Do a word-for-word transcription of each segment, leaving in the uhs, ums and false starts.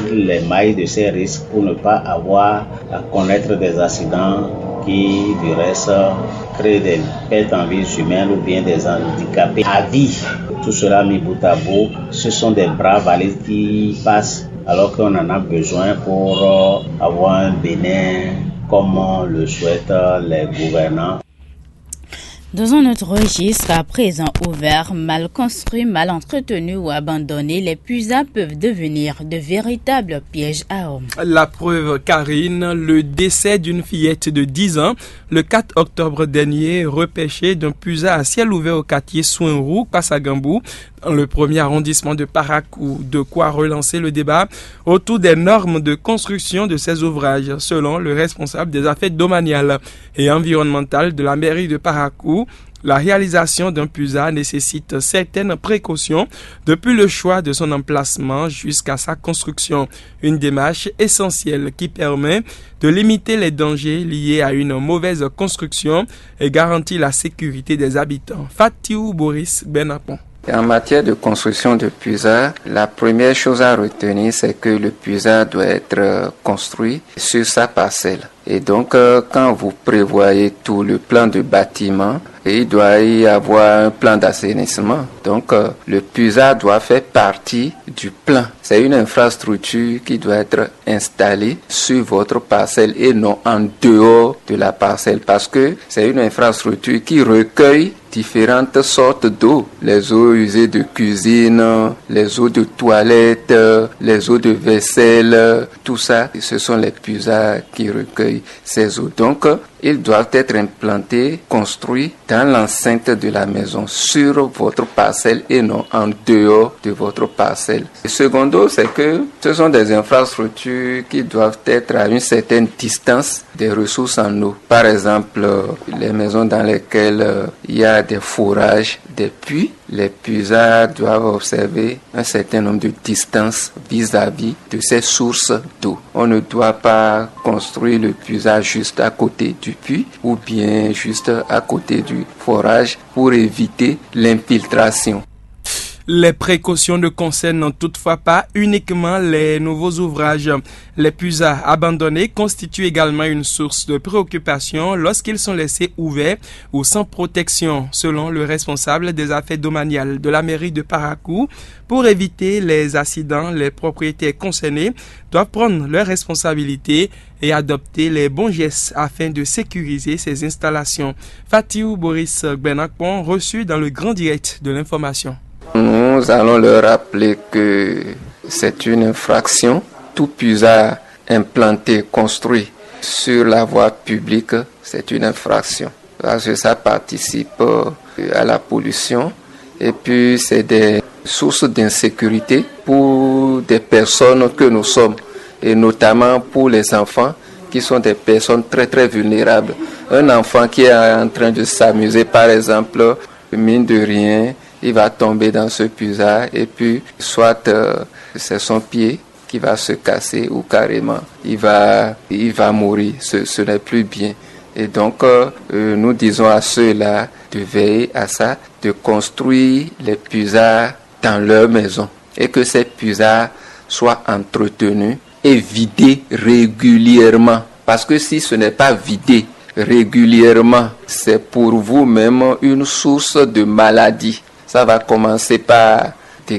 les mailles de ces risques pour ne pas avoir à connaître des accidents qui, du reste, créent des pertes en vie humaine ou bien des handicapés à vie. Tout cela mis bout à bout, ce sont des bras valides qui passent alors qu'on en a besoin pour avoir un Bénin comme le souhaitent les gouvernants. Dans un autre registre, à présent ouvert, mal construit, mal entretenu ou abandonné, les puisards peuvent devenir de véritables pièges à hommes. La preuve, Karine, le décès d'une fillette de dix ans, le quatre octobre dernier, repêché d'un puisard à ciel ouvert au quartier Soinrou, Passagambou, dans le premier arrondissement de Parakou, de quoi relancer le débat autour des normes de construction de ces ouvrages, selon le responsable des affaires domaniales et environnementales de la mairie de Parakou. La réalisation d'un puisard nécessite certaines précautions depuis le choix de son emplacement jusqu'à sa construction. Une démarche essentielle qui permet de limiter les dangers liés à une mauvaise construction et garantit la sécurité des habitants. Fatiou Boris Benapon. En matière de construction de puisard, la première chose à retenir, c'est que le puisard doit être construit sur sa parcelle. Et donc, quand vous prévoyez tout le plan de bâtiment, il doit y avoir un plan d'assainissement. Donc, le puisard doit faire partie du plan. C'est une infrastructure qui doit être installée sur votre parcelle et non en dehors de la parcelle, parce que c'est une infrastructure qui recueille différentes sortes d'eau, les eaux usées de cuisine, les eaux de toilette, les eaux de vaisselle, tout ça, ce sont les puisards qui recueillent ces eaux. Donc, ils doivent être implantés, construits dans l'enceinte de la maison, sur votre parcelle et non en dehors de votre parcelle. Et secondo, c'est que ce sont des infrastructures qui doivent être à une certaine distance des ressources en eau. Par exemple, les maisons dans lesquelles il y a des forages, des puits, les puisards doivent observer un certain nombre de distances vis-à-vis de ces sources d'eau. On ne doit pas construire le puisard juste à côté du puits ou bien juste à côté du forage pour éviter l'infiltration. Les précautions ne concernent toutefois pas uniquement les nouveaux ouvrages. Les puisards abandonnés constituent également une source de préoccupation lorsqu'ils sont laissés ouverts ou sans protection, selon le responsable des affaires domaniales de la mairie de Parakou. Pour éviter les accidents, les propriétaires concernés doivent prendre leurs responsabilités et adopter les bons gestes afin de sécuriser ces installations. Fatiou Boris Benakpon, reçu dans le grand direct de l'information. Nous allons leur rappeler que c'est une infraction. Tout puisard implanté, construit sur la voie publique, c'est une infraction. Parce que ça participe à la pollution et puis c'est des sources d'insécurité pour des personnes que nous sommes et notamment pour les enfants qui sont des personnes très très vulnérables. Un enfant qui est en train de s'amuser par exemple, mine de rien, il va tomber dans ce puisard et puis soit euh, c'est son pied qui va se casser ou carrément il va, il va mourir. Ce, ce n'est plus bien. Et donc euh, nous disons à ceux-là de veiller à ça, de construire les puisards dans leur maison et que ces puisards soient entretenus et vidés régulièrement. Parce que si ce n'est pas vidé régulièrement, c'est pour vous-même une source de maladie. Ça va commencer par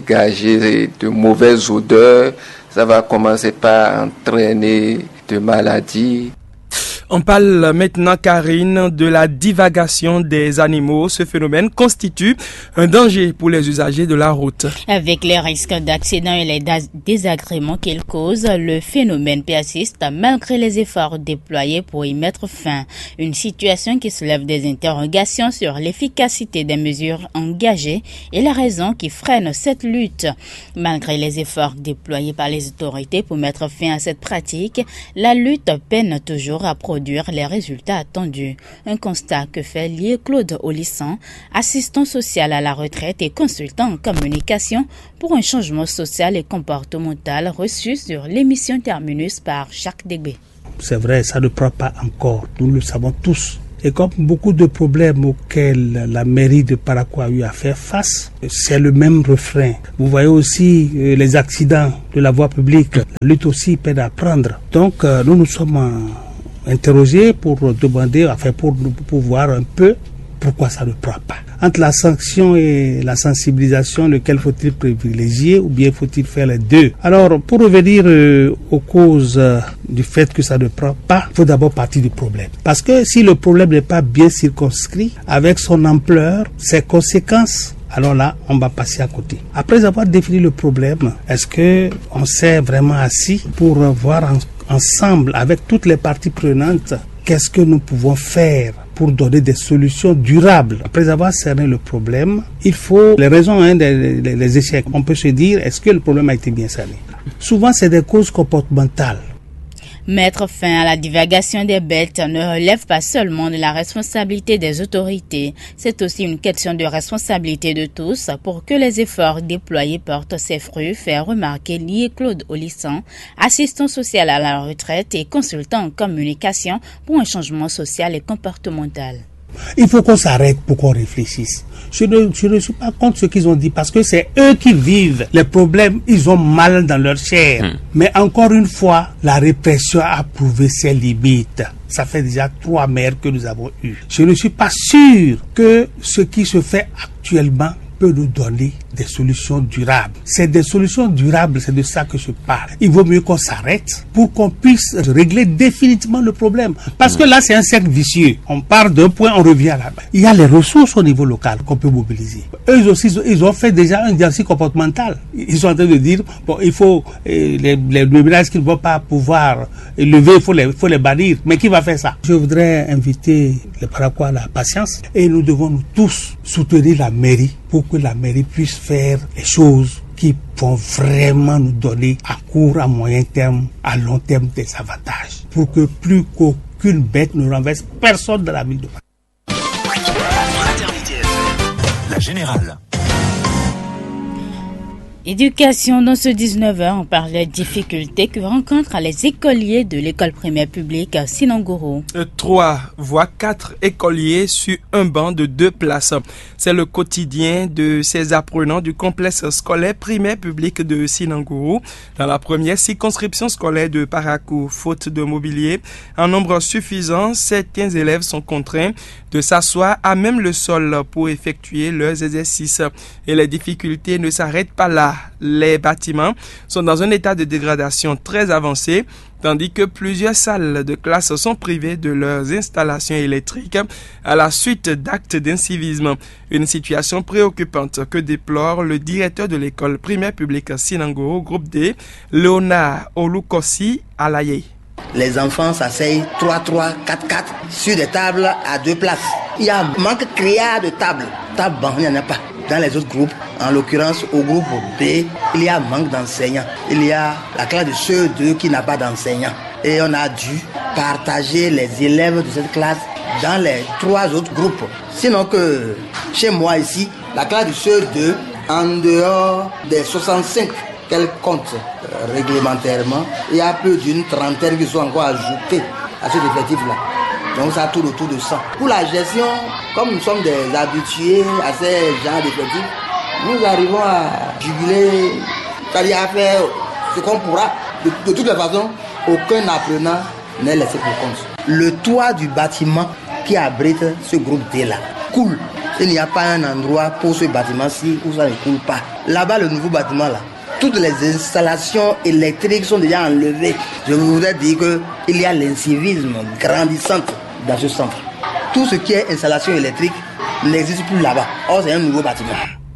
dégager de mauvaises odeurs, ça va commencer par entraîner de maladies. On parle maintenant, Karine, de la divagation des animaux. Ce phénomène constitue un danger pour les usagers de la route. Avec les risques d'accidents et les désagréments qu'il cause, le phénomène persiste malgré les efforts déployés pour y mettre fin. Une situation qui soulève des interrogations sur l'efficacité des mesures engagées et la raison qui freine cette lutte. Malgré les efforts déployés par les autorités pour mettre fin à cette pratique, la lutte peine toujours à produire les résultats attendus. Un constat que fait Lié Claude Olissan, assistant social à la retraite et consultant en communication pour un changement social et comportemental, reçu sur l'émission Terminus par Jacques Degbé. C'est vrai, ça ne prend pas encore, nous le savons tous. Et comme beaucoup de problèmes auxquels la mairie de Parakou a eu à faire face, c'est le même refrain. Vous voyez aussi euh, les accidents de la voie publique. La lutte aussi peine à prendre. Donc euh, nous nous sommes euh, interrogés pour demander, enfin pour, pour voir un peu pourquoi ça ne prend pas. Entre la sanction et la sensibilisation, lequel faut-il privilégier ou bien faut-il faire les deux? Alors, pour revenir euh, aux causes euh, du fait que ça ne prend pas, il faut d'abord partir du problème. Parce que si le problème n'est pas bien circonscrit, avec son ampleur, ses conséquences, alors là, on va passer à côté. Après avoir défini le problème, est-ce que on s'est vraiment assis pour voir en, ensemble, avec toutes les parties prenantes, qu'est-ce que nous pouvons faire pour donner des solutions durables? Après avoir cerné le problème, il faut les raisons hein, des, des, des échecs. On peut se dire, est-ce que le problème a été bien cerné? Souvent, c'est des causes comportementales. Mettre fin à la divagation des bêtes ne relève pas seulement de la responsabilité des autorités, c'est aussi une question de responsabilité de tous pour que les efforts déployés portent ses fruits, fait remarquer Lié Claude Olissan, assistant social à la retraite et consultant en communication pour un changement social et comportemental. Il faut qu'on s'arrête pour qu'on réfléchisse. Je ne, je ne suis pas contre ce qu'ils ont dit parce que c'est eux qui vivent les problèmes, ils ont mal dans leur chair. Mmh. Mais encore une fois, la répression a prouvé ses limites. Ça fait déjà trois maires que nous avons eus. Je ne suis pas sûr que ce qui se fait actuellement peut nous donner des solutions durables. C'est des solutions durables, c'est de ça que je parle. Il vaut mieux qu'on s'arrête pour qu'on puisse régler définitivement le problème. Parce que là, c'est un cercle vicieux. On part d'un point, on revient là. Il y a les ressources au niveau local qu'on peut mobiliser. Eux aussi, ils ont fait déjà un diagnostic comportemental. Ils sont en train de dire, bon, il faut, euh, les, les ménages qui ne vont pas pouvoir lever, il faut les, faut les bannir. Mais qui va faire ça? Je voudrais inviter les Parakou à la patience et nous devons nous tous soutenir la mairie pour que la mairie puisse faire les choses qui vont vraiment nous donner à court, à moyen terme, à long terme des avantages. Pour que plus qu'aucune bête ne renverse personne dans la ville de Parakou. La générale. Éducation, dans ce dix-neuf heures, on parle des difficultés que rencontrent les écoliers de l'école primaire publique à Sinangourou. Trois, voire quatre écoliers sur un banc de deux places. C'est le quotidien de ces apprenants du complexe scolaire primaire public de Sinangourou. Dans la première circonscription scolaire de Parakou, faute de mobilier, en nombre suffisant, certains élèves sont contraints de s'asseoir à même le sol pour effectuer leurs exercices. Et les difficultés ne s'arrêtent pas là. Les bâtiments sont dans un état de dégradation très avancé, tandis que plusieurs salles de classe sont privées de leurs installations électriques à la suite d'actes d'incivisme. Une situation préoccupante que déplore le directeur de l'école primaire publique Sinangourou, groupe D, Léonard Olukossi Alaye. Les enfants s'asseyent trois trois, quatre quatre sur des tables à deux places. Il y a un manque criard de tables. Table, bon, il n'y en a pas. Dans les autres groupes, en l'occurrence au groupe B, il y a un manque d'enseignants. Il y a la classe de C E deux qui n'a pas d'enseignants. Et on a dû partager les élèves de cette classe dans les trois autres groupes. Sinon que chez moi ici, la classe de C E deux, en dehors des soixante-cinq qu'elle compte euh, réglementairement, il y a plus d'une trentaine qui sont encore ajoutés à cet effectif-là. Donc ça tourne autour de ça. Pour la gestion, comme nous sommes des habitués à ces genres d'effectifs, nous arrivons à juguler, c'est-à-dire à faire ce qu'on pourra. De, de toutes les façons, aucun apprenant n'est laissé pour compte. Le toit du bâtiment qui abrite ce groupe D-là coule. Il n'y a pas un endroit pour ce bâtiment-ci où ça ne coule pas. Là-bas, le nouveau bâtiment-là, toutes les installations électriques sont déjà enlevées. Je voudrais dire qu'il y a l'incivisme grandissant dans ce centre. Tout ce qui est installation électrique n'existe plus là-bas. Or, c'est un nouveau bâtiment.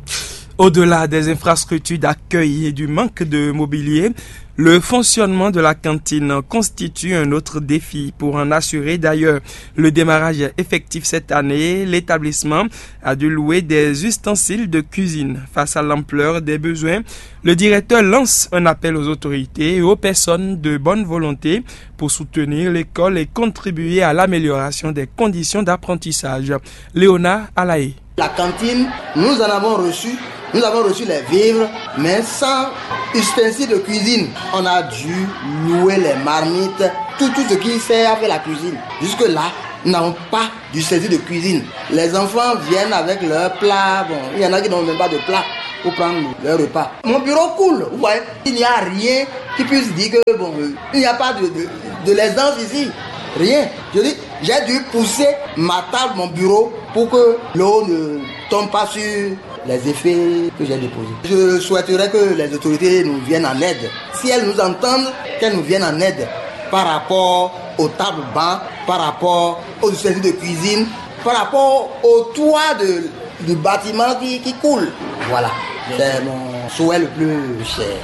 Au-delà des infrastructures d'accueil et du manque de mobilier, le fonctionnement de la cantine constitue un autre défi. Pour en assurer d'ailleurs le démarrage effectif cette année, l'établissement a dû louer des ustensiles de cuisine. Face à l'ampleur des besoins, le directeur lance un appel aux autorités et aux personnes de bonne volonté pour soutenir l'école et contribuer à l'amélioration des conditions d'apprentissage. Léonard Alaye. La cantine, nous en avons reçu. Nous avons reçu les vivres, mais sans ustensiles de cuisine. On a dû louer les marmites, tout, tout ce qui sert à faire la cuisine. Jusque-là, n'ont pas du service de cuisine. Les enfants viennent avec leurs plats. Bon, il y en a qui n'ont même pas de plat pour prendre leur repas. Mon bureau coule, vous voyez. Il n'y a rien qui puisse dire que bon, il n'y a pas de, de, de l'aisance ici. Rien. Je dis, j'ai dû pousser ma table, mon bureau, pour que l'eau ne tombe pas sur les effets que j'ai déposés. Je souhaiterais que les autorités nous viennent en aide. Si elles nous entendent, qu'elles nous viennent en aide par rapport aux tables bancs, par rapport aux services de cuisine, par rapport au toit de, du bâtiment qui, qui coule. Voilà, c'est mon souhait le plus cher.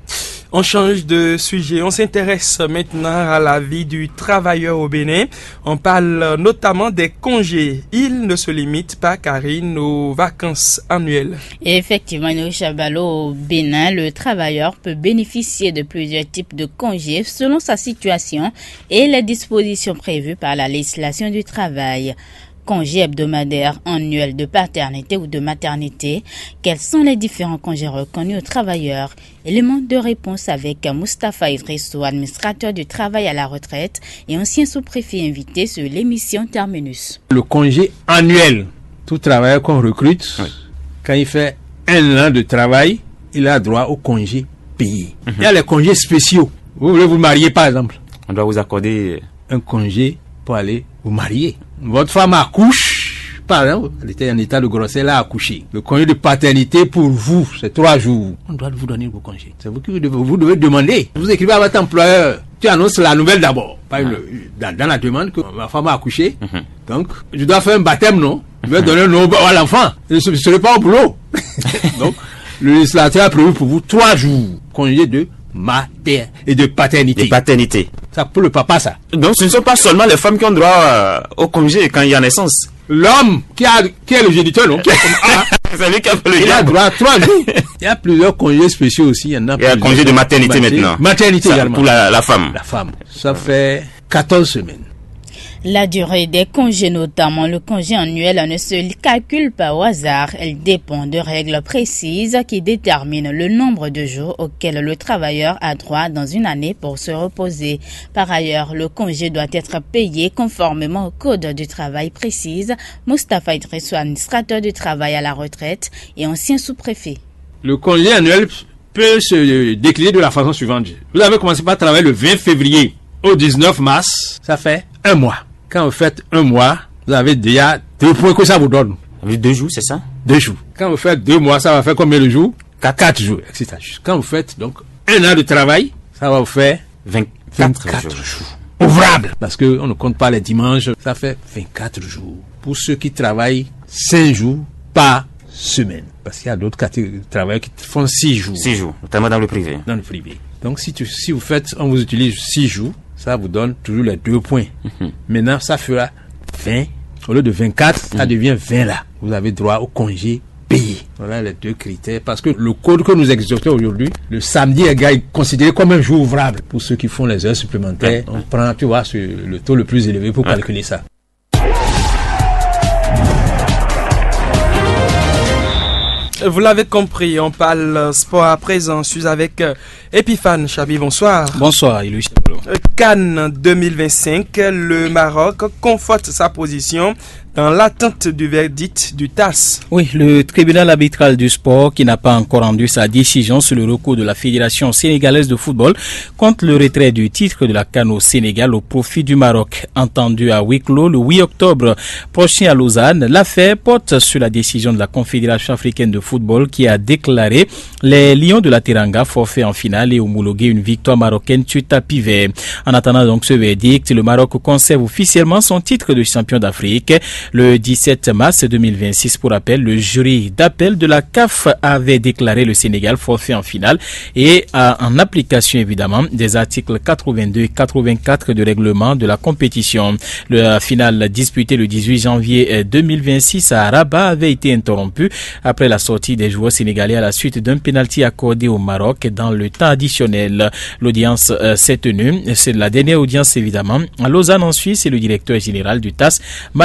On change de sujet, on s'intéresse maintenant à la vie du travailleur au Bénin. On parle notamment des congés. Il ne se limite pas, Karine, aux vacances annuelles. Et effectivement, au Bénin, le travailleur peut bénéficier de plusieurs types de congés selon sa situation et les dispositions prévues par la législation du travail. Congés hebdomadaires, annuels de paternité ou de maternité. Quels sont les différents congés reconnus aux travailleurs? Élément de réponse avec Moustapha Idrissou, administrateur du travail à la retraite et ancien sous-préfet invité sur l'émission Terminus. Le congé annuel, tout travailleur qu'on recrute, oui. Quand il fait un an de travail, il a droit au congé payé. Mm-hmm. Il y a les congés spéciaux. Vous voulez vous marier par exemple, on doit vous accorder un congé pour aller vous marier. Votre femme accouche, par exemple, elle était en état de grossesse, elle a accouché. Le congé de paternité pour vous, c'est trois jours. On doit vous donner vos congés. C'est vous qui vous devez, vous devez demander. Vous écrivez à votre employeur. Tu annonces la nouvelle d'abord. Pas une, dans, dans la demande que ma femme a accouché. Mm-hmm. Donc, je dois faire un baptême, non? Je vais mm-hmm. donner un nom à l'enfant. Je ne serai pas au boulot. Donc, le législateur a prévu pour vous trois jours. Congé de mater et de paternité. De paternité. Ça pour le papa, ça. Donc ce ne sont pas seulement les femmes qui ont droit euh, au congé quand il y a naissance. L'homme qui a qui est le géniteur, non? Qui est comme ah, c'est lui qui a le il a droit à trois jours. Il y a plusieurs congés spéciaux aussi. Il y en a. Il y a un congé de maternité maintenant. Maternité ça, également. Pour la, la femme. La femme. Ça fait quatorze semaines. La durée des congés, notamment le congé annuel, ne se calcule pas au hasard. Elle dépend de règles précises qui déterminent le nombre de jours auxquels le travailleur a droit dans une année pour se reposer. Par ailleurs, le congé doit être payé conformément au code du travail précise. Moustapha Idrissou, administrateur du travail à la retraite et ancien sous-préfet. Le congé annuel peut se décliner de la façon suivante. Vous avez commencé par travailler le vingt février au dix-neuf mars. Ça fait un mois. Quand vous faites un mois, vous avez déjà deux points que ça vous donne. Deux jours, c'est ça? Deux jours. Quand vous faites deux mois, ça va faire combien de jours? Quatre, quatre jours, et cetera. Quand vous faites donc un an de travail, ça va vous faire vingt-quatre, vingt-quatre jours. jours. Ouvrables. Parce que on ne compte pas les dimanches. Ça fait vingt-quatre jours. Pour ceux qui travaillent cinq jours par semaine. Parce qu'il y a d'autres catégories de travail qui font six jours. Six jours, notamment dans le privé. Dans le privé. Donc si, tu, si vous faites, on vous utilise six jours, ça vous donne toujours les deux points. Mm-hmm. Maintenant, ça fera vingt. Au lieu de vingt-quatre, mm-hmm. ça devient vingt là. Vous avez droit au congé payé. Voilà les deux critères. Parce que le code que nous exécutons aujourd'hui, le samedi est considéré comme un jour ouvrable. Pour ceux qui font les heures supplémentaires, mm-hmm. on prend, tu vois, sur le taux le plus élevé pour mm-hmm. calculer ça. Vous l'avez compris, on parle sport à présent. Je suis avec Epiphane Chabi, bonsoir. Bonsoir, Illustre. Cannes deux mille vingt-cinq, le Maroc conforte sa position dans l'attente du verdict du T A S. Oui, le tribunal arbitral du sport qui n'a pas encore rendu sa décision sur le recours de la Fédération sénégalaise de football contre le retrait du titre de la CAN au Sénégal au profit du Maroc. Entendu à huis clos le huit octobre prochain à Lausanne, l'affaire porte sur la décision de la Confédération africaine de football qui a déclaré les Lions de la Teranga forfait en finale et homologué une victoire marocaine sur tapis vert. En attendant donc ce verdict, le Maroc conserve officiellement son titre de champion d'Afrique. Le dix-sept mars deux mille vingt-six, pour rappel, le jury d'appel de la C A F avait déclaré le Sénégal forfait en finale et en application évidemment des articles quatre-vingt-deux et quatre-vingt-quatre du règlement de la compétition. La finale disputée le dix-huit janvier deux mille vingt-six à Rabat avait été interrompue après la sortie des joueurs sénégalais à la suite d'un pénalty accordé au Maroc dans le temps additionnel. L'audience euh, s'est tenue, c'est la dernière audience évidemment à Lausanne en Suisse, et le directeur général du T A S, Mathieu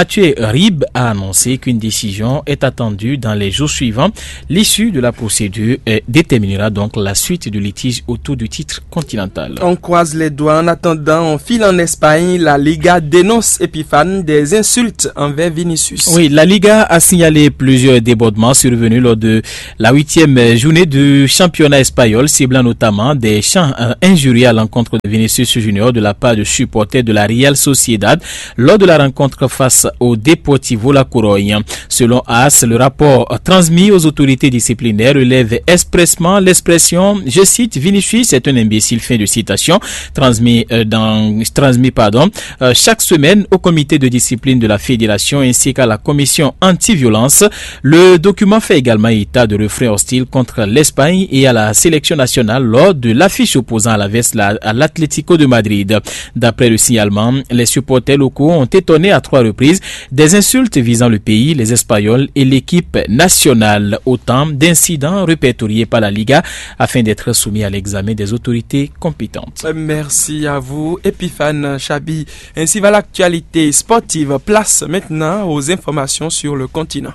R I B a annoncé qu'une décision est attendue dans les jours suivants. L'issue de la procédure déterminera donc la suite du litige autour du titre continental. On croise les doigts. En attendant, on file en Espagne. La Liga dénonce Epifan des insultes envers Vinicius. Oui, la Liga a signalé plusieurs débordements survenus lors de la huitième journée du championnat espagnol, ciblant notamment des chants injurieux à l'encontre de Vinicius Junior de la part de supporters de la Real Sociedad lors de la rencontre face au Deportivo La Coruña. Selon A S, le rapport transmis aux autorités disciplinaires relève expressement l'expression, je cite, Vinicius est un imbécile, fin de citation, transmis euh, dans transmis pardon euh, chaque semaine au comité de discipline de la fédération ainsi qu'à la commission anti-violence. Le document fait également état de refrains hostiles contre l'Espagne et à la sélection nationale lors de l'affiche opposant à la veste à l'Atlético de Madrid. D'après le signalement, les supporters locaux ont étonné à trois reprises des insultes visant le pays, les Espagnols et l'équipe nationale. Autant d'incidents répertoriés par la Liga afin d'être soumis à l'examen des autorités compétentes. Merci à vous, Epifan Chabi. Ainsi va l'actualité sportive. Place maintenant aux informations sur le continent.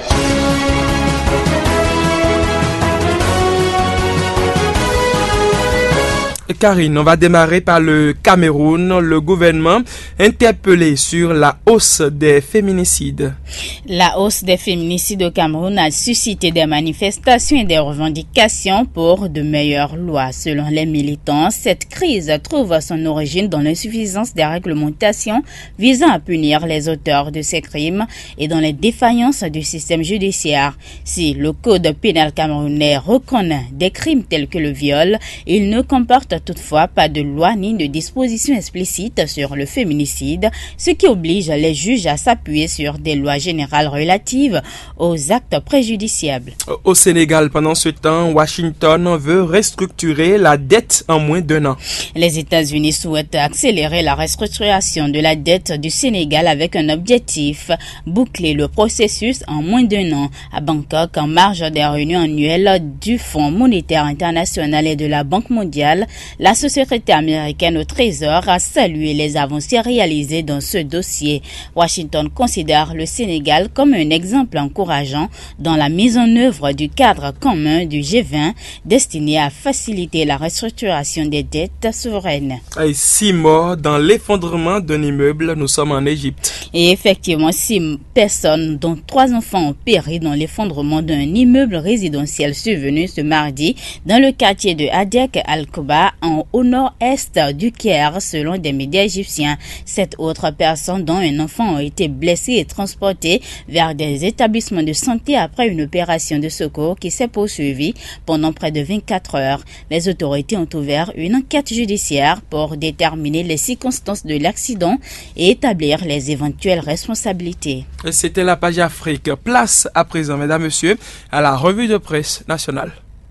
Karine, on va démarrer par le Cameroun. Le gouvernement interpellé sur la hausse des féminicides. La hausse des féminicides au Cameroun a suscité des manifestations et des revendications pour de meilleures lois. Selon les militants, cette crise trouve son origine dans l'insuffisance des réglementations visant à punir les auteurs de ces crimes et dans les défaillances du système judiciaire. Si le code pénal camerounais reconnaît des crimes tels que le viol, il ne comporte toutefois pas de loi ni de disposition explicite sur le féminicide, ce qui oblige les juges à s'appuyer sur des lois générales relatives aux actes préjudiciables. Au Sénégal, pendant ce temps, Washington veut restructurer la dette en moins d'un an. Les États-Unis souhaitent accélérer la restructuration de la dette du Sénégal avec un objectif, boucler le processus en moins d'un an. À Bangkok, en marge des réunions annuelles du Fonds monétaire international et de la Banque mondiale, la société américaine au Trésor a salué les avancées réalisées dans ce dossier. Washington considère le Sénégal comme un exemple encourageant dans la mise en œuvre du cadre commun du G vingt destiné à faciliter la restructuration des dettes souveraines. Et six morts dans l'effondrement d'un immeuble, nous sommes en Égypte. Et effectivement, six personnes, dont trois enfants, ont péri dans l'effondrement d'un immeuble résidentiel survenu ce mardi dans le quartier de Hadek Al-Koba, en au nord-est du Caire, selon des médias égyptiens. Sept autres personnes, dont un enfant, ont été blessées et transportées vers des établissements de santé après une opération de secours qui s'est poursuivie pendant près de vingt-quatre heures. Les autorités ont ouvert une enquête judiciaire pour déterminer les circonstances de l'accident et établir les éventuelles responsabilités. C'était la page Afrique. Place à présent, mesdames, messieurs, à la revue de presse nationale.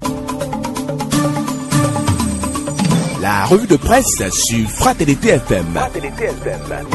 La revue de presse sur Fraternité F M. Fraternité F M.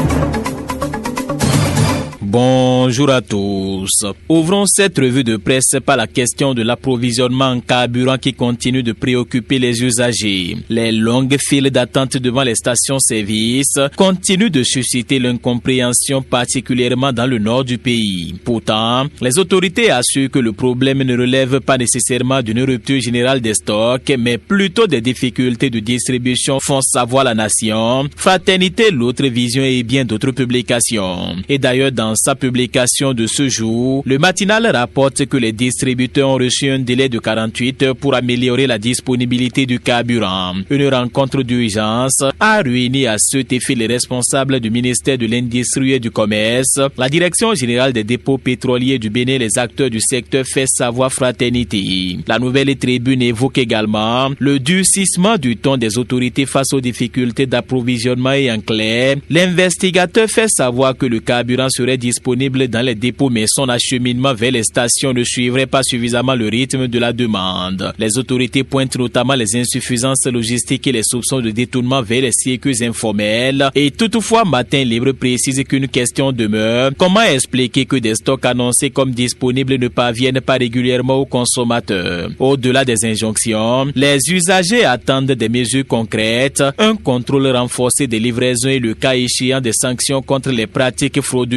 Bonjour à tous. Ouvrons cette revue de presse par la question de l'approvisionnement en carburant qui continue de préoccuper les usagers. Les longues files d'attente devant les stations-service continuent de susciter l'incompréhension, particulièrement dans le nord du pays. Pourtant, les autorités assurent que le problème ne relève pas nécessairement d'une rupture générale des stocks, mais plutôt des difficultés de distribution, font savoir la nation, Fraternité, l'autre vision et bien d'autres publications. Et d'ailleurs, dans sa publication de ce jour, le matinal rapporte que les distributeurs ont reçu un délai de quarante-huit heures pour améliorer la disponibilité du carburant. Une rencontre d'urgence a réuni à cet effet les responsables du ministère de l'Industrie et du Commerce, la Direction générale des dépôts pétroliers du Bénin et les acteurs du secteur, fait savoir Fraternité. La nouvelle tribune évoque également le durcissement du ton des autorités face aux difficultés d'approvisionnement et en clair, l'investigateur fait savoir que le carburant serait disponible dans les dépôts, mais son acheminement vers les stations ne suivrait pas suffisamment le rythme de la demande. Les autorités pointent notamment les insuffisances logistiques et les soupçons de détournement vers les circuits informels. Et toutefois, Matin Libre précise qu'une question demeure. Comment expliquer que des stocks annoncés comme disponibles ne parviennent pas régulièrement aux consommateurs? Au-delà des injonctions, les usagers attendent des mesures concrètes, un contrôle renforcé des livraisons et le cas échéant des sanctions contre les pratiques frauduleuses et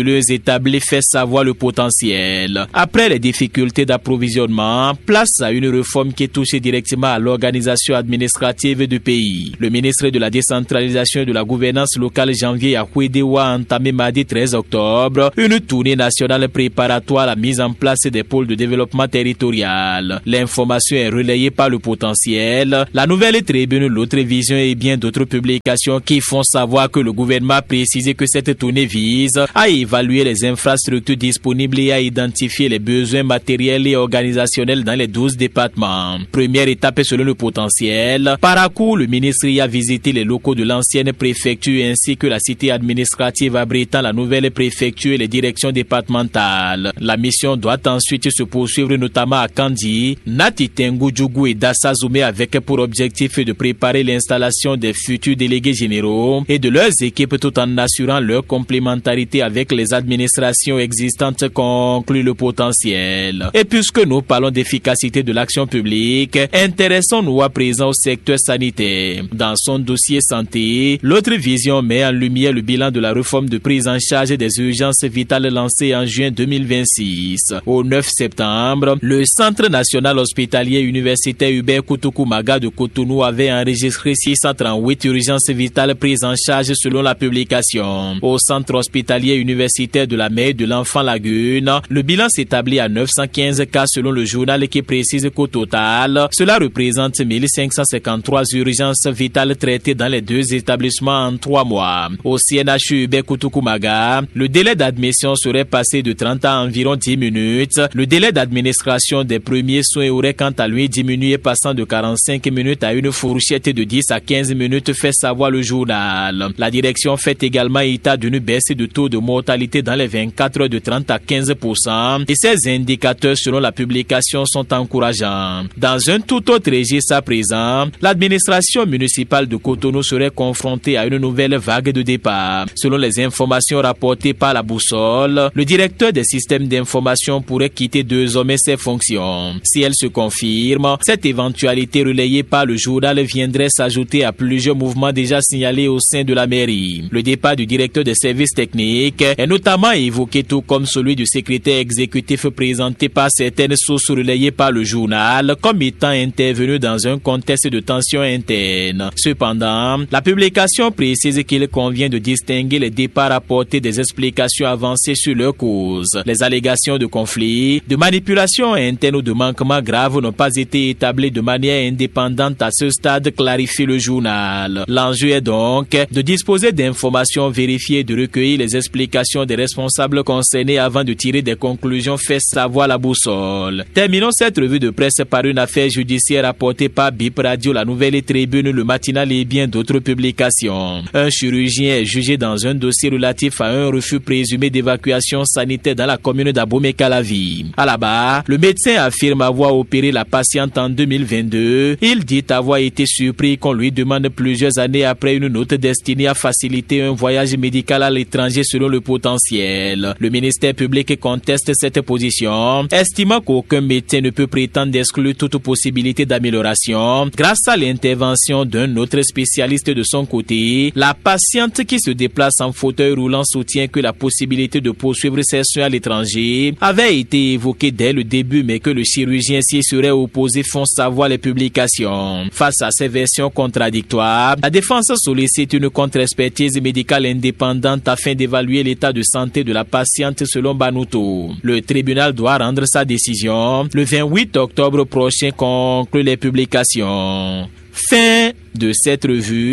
établie fait savoir le potentiel. Après les difficultés d'approvisionnement, place à une réforme qui touche directement à l'organisation administrative du pays. Le ministre de la décentralisation et de la gouvernance locale Janvier Yakwédewa a entamé mardi treize octobre une tournée nationale préparatoire à la mise en place des pôles de développement territorial. L'information est relayée par le potentiel, la nouvelle tribune, l'autre vision et bien d'autres publications qui font savoir que le gouvernement a précisé que cette tournée vise à évaluer les infrastructures disponibles et à identifier les besoins matériels et organisationnels dans les douze départements. Première étape selon le potentiel. Par à coup, le ministre y a visité les locaux de l'ancienne préfecture ainsi que la cité administrative abritant la nouvelle préfecture et les directions départementales. La mission doit ensuite se poursuivre notamment à Kandi, Nati Tengu Djougou et Dassa Zoumé avec pour objectif de préparer l'installation des futurs délégués généraux et de leurs équipes tout en assurant leur complémentarité avec les administrations existantes, conclut le potentiel. Et puisque nous parlons d'efficacité de l'action publique, intéressons-nous à présent au secteur sanitaire. Dans son dossier santé, l'autre vision met en lumière le bilan de la réforme de prise en charge des urgences vitales lancée en juin deux mille vingt-six. Au neuf septembre, le Centre national hospitalier universitaire Hubert Koutoukou-Maga de Cotonou avait enregistré six cent trente-huit urgences vitales prises en charge selon la publication. Au Centre hospitalier universitaire de la Mer et de l'Enfant Lagune, le bilan s'établit à neuf cent quinze cas selon le journal qui précise qu'au total, cela représente mille cinq cent cinquante-trois urgences vitales traitées dans les deux établissements en trois mois. Au C N H U Hubert Koutoukou-Maga, le délai d'admission serait passé de trente à environ dix minutes. Le délai d'administration des premiers soins aurait quant à lui diminué passant de quarante-cinq minutes à une fourchette de dix à quinze minutes, fait savoir le journal. La direction fait également état d'une baisse de taux de mortalité dans les vingt-quatre heures de trente à quinze pour cent et ces indicateurs selon la publication sont encourageants. Dans un tout autre registre à présent, l'administration municipale de Cotonou serait confrontée à une nouvelle vague de départ. Selon les informations rapportées par la Boussole, le directeur des systèmes d'information pourrait quitter désormais ses fonctions. Si elle se confirme, cette éventualité relayée par le journal viendrait s'ajouter à plusieurs mouvements déjà signalés au sein de la mairie. Le départ du directeur des services techniques est notamment évoqué tout comme celui du secrétaire exécutif présenté par certaines sources relayées par le journal comme étant intervenu dans un contexte de tension interne. Cependant, la publication précise qu'il convient de distinguer les départs apportés des explications avancées sur leur cause. Les allégations de conflit, de manipulation interne ou de manquements graves n'ont pas été établies de manière indépendante à ce stade, clarifie le journal. L'enjeu est donc de disposer d'informations vérifiées et de recueillir les explications des responsables concernés avant de tirer des conclusions, fait savoir la Boussole. Terminons cette revue de presse par une affaire judiciaire rapportée par B I P Radio, La Nouvelle Tribune, Le Matinal et bien d'autres publications. Un chirurgien est jugé dans un dossier relatif à un refus présumé d'évacuation sanitaire dans la commune d'Abomey-Calavi. À la barre, le médecin affirme avoir opéré la patiente en deux mille vingt-deux. Il dit avoir été surpris qu'on lui demande plusieurs années après une note destinée à faciliter un voyage médical à l'étranger selon le potentiel. Le ministère public conteste cette position, estimant qu'aucun médecin ne peut prétendre d'exclure toute possibilité d'amélioration. Grâce à l'intervention d'un autre spécialiste de son côté, la patiente qui se déplace en fauteuil roulant soutient que la possibilité de poursuivre ses soins à l'étranger avait été évoquée dès le début, mais que le chirurgien s'y serait opposé, font savoir les publications. Face à ces versions contradictoires, la défense sollicite une contre-expertise médicale indépendante afin d'évaluer l'état de santé de la patiente selon Banuto. Le tribunal doit rendre sa décision le vingt-huit octobre prochain, conclut les publications. Fin de cette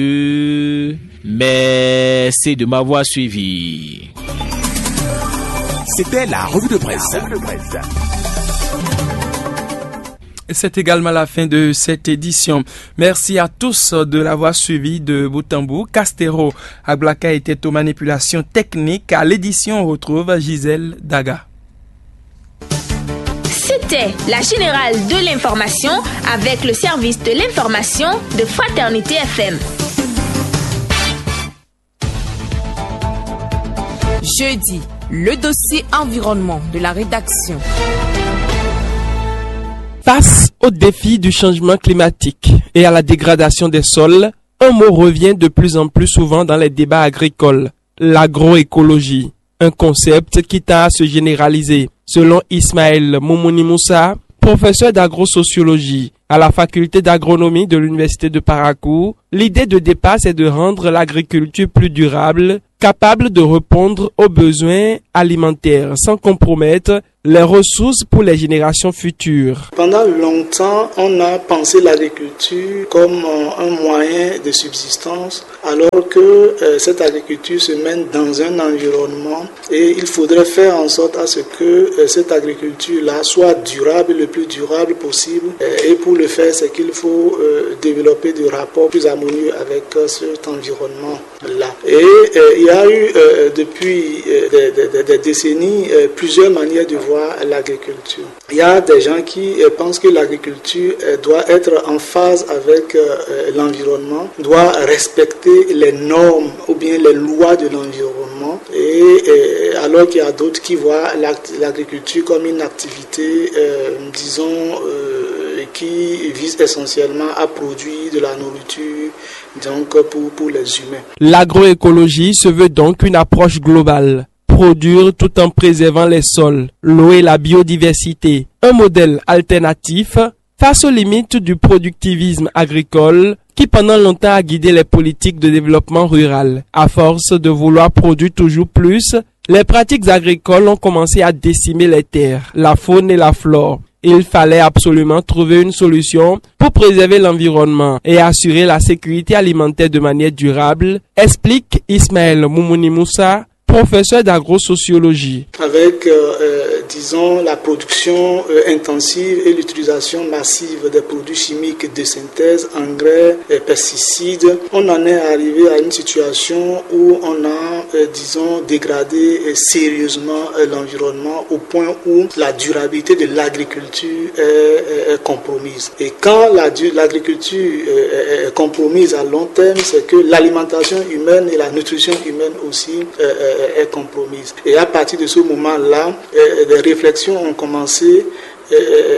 revue. Merci de m'avoir suivi. C'était la revue de presse. C'est également la fin de cette édition. Merci à tous de l'avoir suivi de bout en bout. Castero Ablaka était aux manipulations techniques. À l'édition, on retrouve Gisèle Daga. C'était la générale de l'information avec le service de l'information de Fraternité F M. Jeudi, le dossier environnement de la rédaction. Face au défi du changement climatique et à la dégradation des sols, un mot revient de plus en plus souvent dans les débats agricoles, l'agroécologie. un concept qui tend à se généraliser. Selon Ismaël Moumouni Moussa, professeur d'agro-sociologie à la faculté d'agronomie de l'université de Parakou, l'idée de départ c'est de rendre l'agriculture plus durable, capable de répondre aux besoins alimentaires sans compromettre les ressources pour les générations futures. Pendant longtemps, on a pensé l'agriculture comme un moyen de subsistance, alors que euh, cette agriculture se mène dans un environnement et il faudrait faire en sorte à ce que euh, cette agriculture-là soit durable, le plus durable possible. Et pour le faire, c'est qu'il faut euh, développer des rapports plus harmonieux avec euh, cet environnement-là. Et euh, il y a eu euh, depuis euh, des, des, des décennies euh, plusieurs manières de voir l'agriculture. Il y a des gens qui euh, pensent que l'agriculture euh, doit être en phase avec euh, l'environnement, doit respecter les normes ou bien les lois de l'environnement, et, et alors qu'il y a d'autres qui voient l'agriculture comme une activité, euh, disons, euh, qui vise essentiellement à produire de la nourriture donc pour, pour les humains. L'agroécologie se veut donc une approche globale. Produire tout en préservant les sols, l'eau et la biodiversité. Un modèle alternatif face aux limites du productivisme agricole qui pendant longtemps a guidé les politiques de développement rural. À force de vouloir produire toujours plus, les pratiques agricoles ont commencé à décimer les terres, la faune et la flore. Il fallait absolument trouver une solution pour préserver l'environnement et assurer la sécurité alimentaire de manière durable, explique Ismaël Moumouni Moussa, professeur d'agro-sociologie. Avec, euh, disons, la production euh, intensive et l'utilisation massive des produits chimiques de synthèse, engrais, et pesticides, on en est arrivé à une situation où on a, euh, disons, dégradé euh, sérieusement euh, l'environnement au point où la durabilité de l'agriculture est, est, est compromise. Et quand la, l'agriculture est, est compromise à long terme, c'est que l'alimentation humaine et la nutrition humaine aussi euh, est compromise. Et à partir de ce moment-là, euh, des réflexions ont commencé euh,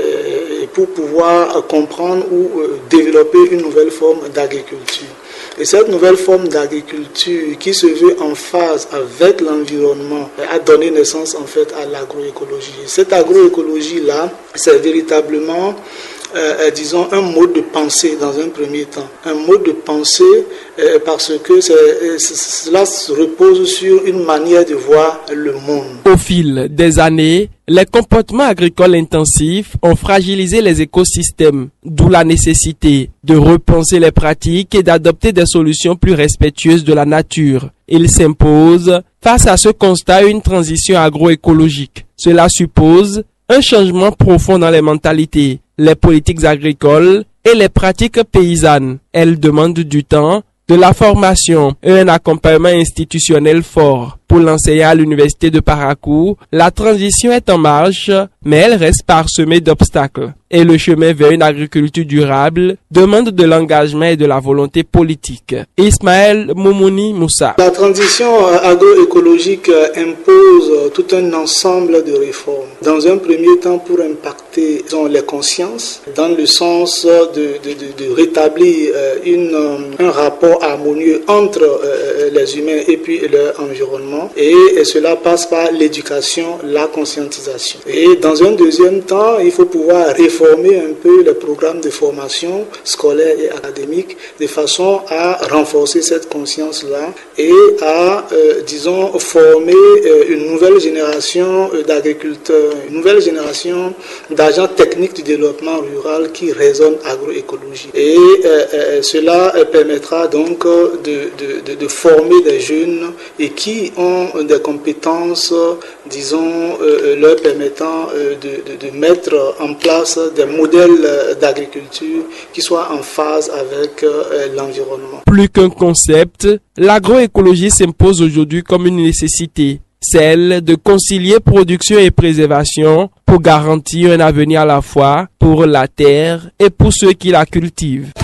pour pouvoir comprendre ou euh, développer une nouvelle forme d'agriculture. Et cette nouvelle forme d'agriculture qui se veut en phase avec l'environnement a donné naissance en fait à l'agroécologie. Cette agroécologie-là, c'est véritablement Euh, disons, un mode de pensée dans un premier temps. Un mode de pensée euh, parce que c'est, cela repose sur une manière de voir le monde. Au fil des années, les comportements agricoles intensifs ont fragilisé les écosystèmes, d'où la nécessité de repenser les pratiques et d'adopter des solutions plus respectueuses de la nature. Il s'impose, face à ce constat, une transition agroécologique. Cela suppose un changement profond dans les mentalités, les politiques agricoles et les pratiques paysannes. Elles demandent du temps, de la formation et un accompagnement institutionnel fort. Pour l'enseignant à l'université de Parakou, la transition est en marche, mais elle reste parsemée d'obstacles. Et le chemin vers une agriculture durable demande de l'engagement et de la volonté politique. Ismaël Moumouni Moussa. La transition agroécologique impose tout un ensemble de réformes. Dans un premier temps, pour impacter dans les consciences, dans le sens de, de, de, de rétablir une, un rapport harmonieux entre les humains et puis leur environnement. Et, et cela passe par l'éducation, la conscientisation. Et dans un deuxième temps, il faut pouvoir réformer un peu les programmes de formation scolaire et académique de façon à renforcer cette conscience-là et à, euh, disons, former euh, une nouvelle génération d'agriculteurs, une nouvelle génération d'agents techniques du développement rural qui raisonnent agroécologie. Et euh, euh, cela permettra donc de, de, de, de former des jeunes et qui ont des compétences, disons, euh, leur permettant euh, de, de, de mettre en place des modèles d'agriculture qui soient en phase avec euh, l'environnement. Plus qu'un concept, l'agroécologie s'impose aujourd'hui comme une nécessité, celle de concilier production et préservation pour garantir un avenir à la fois pour la terre et pour ceux qui la cultivent.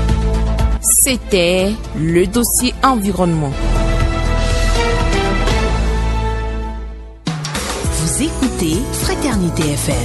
C'était le dossier environnement. Vous écoutez Fraternité F M.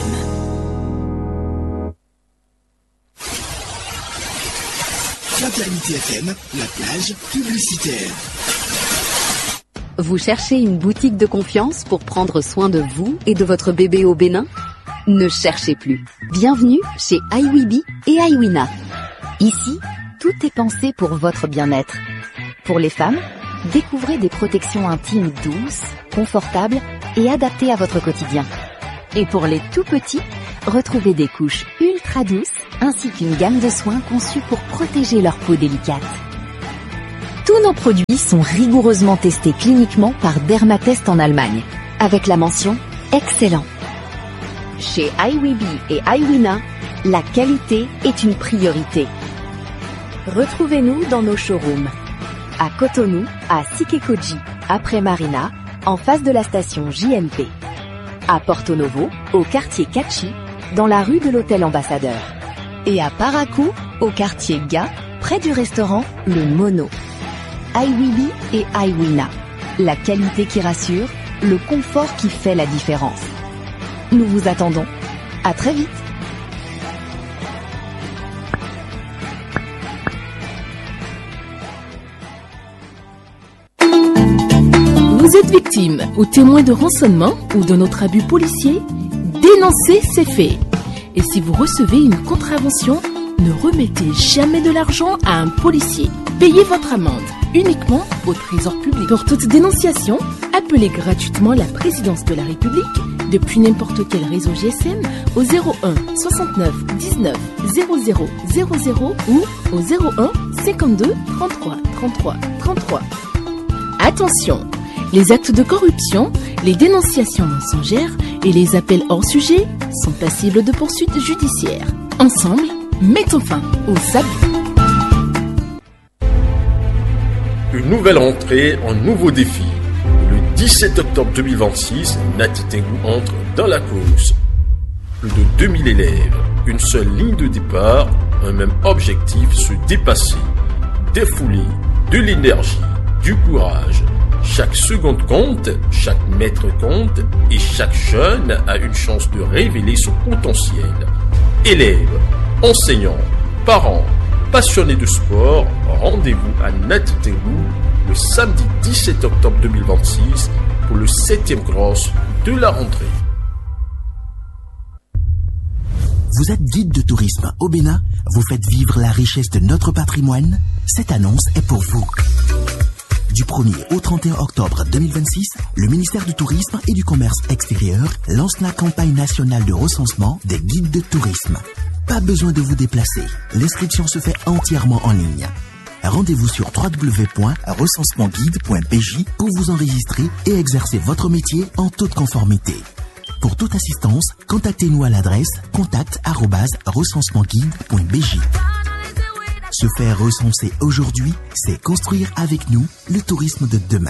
Fraternité F M, la plage publicitaire. Vous cherchez une boutique de confiance pour prendre soin de vous et de votre bébé au Bénin? Ne cherchez plus. Bienvenue chez iWibi et iWina. Ici, tout est pensé pour votre bien-être. Pour les femmes, découvrez des protections intimes douces, confortables et adaptées à votre quotidien. Et pour les tout petits, retrouvez des couches ultra douces ainsi qu'une gamme de soins conçus pour protéger leur peau délicate. Tous nos produits sont rigoureusement testés cliniquement par Dermatest en Allemagne, avec la mention « Excellent ». Chez iWibi et iWina, la qualité est une priorité. Retrouvez-nous dans nos showrooms. À Cotonou, à Sikekoji, après Marina, en face de la station J M P. À Porto Novo, au quartier Kachi, dans la rue de l'Hôtel Ambassadeur. Et à Parakou, au quartier Ga, près du restaurant Le Mono. iWibi et iWina. La qualité qui rassure, le confort qui fait la différence. Nous vous attendons. À très vite. Vous êtes victime ou témoin de rançonnement ou d'un autre abus policier? Dénoncez ces faits. Et si vous recevez une contravention, ne remettez jamais de l'argent à un policier. Payez votre amende uniquement au trésor public. Pour toute dénonciation, appelez gratuitement la présidence de la République depuis n'importe quel réseau G S M au zéro un soixante-neuf dix-neuf zéro zéro zéro zéro ou au zéro un cinquante-deux trente-trois trente-trois trente-trois. Attention! Les actes de corruption, les dénonciations mensongères et les appels hors sujet sont passibles de poursuites judiciaires. Ensemble, mettons fin aux abus. Une nouvelle entrée, un nouveau défi. Le dix-sept octobre deux mille vingt-six, Nati Tengu entre dans la course. Plus de deux mille élèves, une seule ligne de départ, un même objectif, se dépasser. Défouler, de l'énergie, du courage. Chaque seconde compte, chaque mètre compte et chaque jeune a une chance de révéler son potentiel. Élèves, enseignants, parents, passionnés de sport, rendez-vous à Nati Tengu le samedi dix-sept octobre deux mille vingt-six pour le septième cross de la rentrée. Vous êtes guide de tourisme au Bénin? Vous faites vivre la richesse de notre patrimoine? Cette annonce est pour vous. Du premier au trente et un octobre deux mille vingt-six, le ministère du Tourisme et du Commerce extérieur lance la campagne nationale de recensement des guides de tourisme. Pas besoin de vous déplacer. L'inscription se fait entièrement en ligne. Rendez-vous sur w w w point recensement guide point b j pour vous enregistrer et exercer votre métier en toute conformité. Pour toute assistance, contactez-nous à l'adresse contact arobase recensement guide point b j. Se faire recenser aujourd'hui, c'est construire avec nous le tourisme de demain.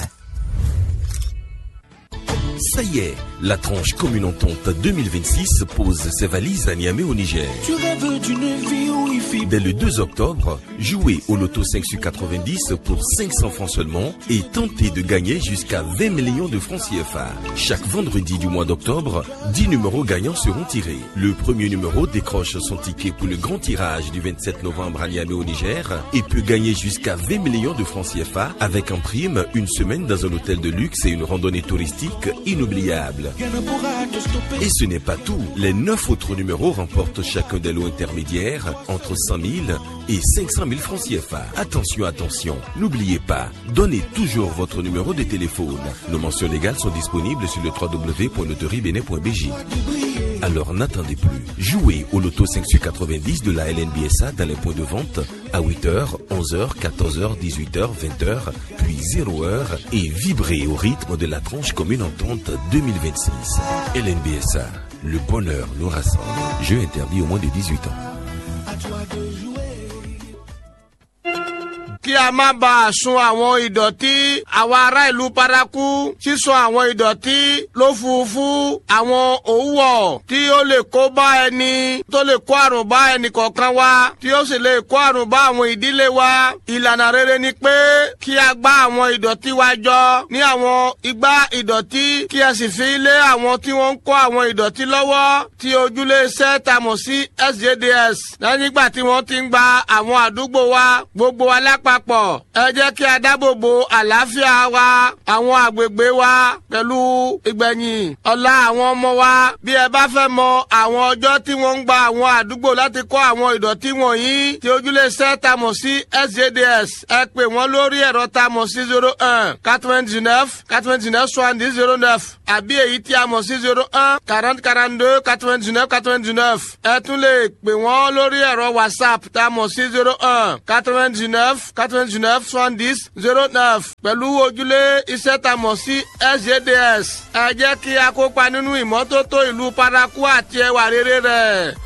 Ça y est, la tranche commune entente deux mille vingt-six pose ses valises à Niamey au Niger. Tu rêves d'une vie au Wi-Fi. Dès le deux octobre, jouez au loto cinq sur quatre-vingt-dix pour cinq cents francs seulement et tentez de gagner jusqu'à vingt millions de francs C F A. Chaque vendredi du mois d'octobre, dix numéros gagnants seront tirés. Le premier numéro décroche son ticket pour le grand tirage du vingt-sept novembre à Niamey au Niger et peut gagner jusqu'à vingt millions de francs C F A avec en prime une semaine dans un hôtel de luxe et une randonnée touristique inoubliable. Et ce n'est pas tout. Les neuf autres numéros remportent chacun des lots intermédiaires entre cent mille et cinq cent mille francs C F A. Attention, attention. N'oubliez pas, donnez toujours votre numéro de téléphone. Nos mentions légales sont disponibles sur le w w w point loterie bénin point b j. Alors n'attendez plus. Jouez au loto cinq sur quatre-vingt-dix de la L N B S A dans les points de vente à huit heures, onze heures, quatorze heures, dix-huit heures, vingt heures, puis zéro heure et vibrez au rythme de la tranche commune entente deux mille vingt-six. L N B S A, le bonheur nous rassemble. Jeu interdit au moins de dix-huit ans. Kí a má bàa sun àwọn ìdọ̀tí àwọn ará ìlú Paraku sísun àwọn ìdọ̀tí lófurufú àwọn òwúwọ̀ tí ó lè kó bá ẹni tó lè kó àrùn bá ẹnì kọ̀ọ̀kan wa tí ó sì lè kó àrùn bá àwọn ìdílé wa. Ìlànà rere ni pé kí a gbá àwọn ìdọ̀tí wa jọ ní àwọn igbá ìdọ̀tí kí a sì fi lé àwọn tí wọ́n ń kó àwọn ìdọ̀tí lọ́wọ́ tí ojúlé iṣẹ́ ta mọ̀ sí S J D S. Nígbà tí wọ́n ti ń gba àwọn àdúgbò wa gbogbo alápapọ̀ àpapọ̀ ẹ jẹ́ kí a dáàbò bo àlàáfíà wa àwọn àgbègbè wa pẹ̀lú ìgbẹ̀yìn ọ̀la àwọn ọmọ wa bí ẹ bá fẹ́ mọ àwọn ọjọ́ tí wọ́n ń gba àwọn àdúgbò láti kó àwọn ìdọ̀tí wọ̀nyí tí ojúlé iṣẹ́ ta mọ̀ sí S J D S ẹ pè wọ́n lórí ẹ̀rọ ta mọ̀ sí zero one quatre-vingt-dix-neuf quatre-vingt-dix-neuf soixante-dix zero neuf àbí èyí tí a mọ̀ sí zero one quarante quarante-deux quatre-vingt-dix-neuf quatre-vingt-dix-neuf ẹ tún lè pè wọ́n lórí ẹ̀rọ WhatsApp ta mọ̀ sí zero one quatre-vingt-dix-neuf quatre-vingt-dix-neuf soixante-dix zero neuf pẹ̀lú ojúlé iṣẹ́ ta mọ̀ sí S J D S ẹ jẹ́ kí a kópa nínú ìmọ́tótó ìlú Parakou àti ẹwà rere rẹ̀.